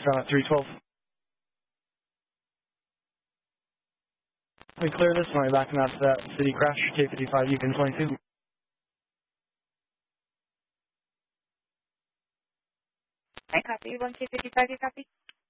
at 312. We clear this one, backing out to that city crash, K55, Yukon 22. I copy. 1K55, you copy?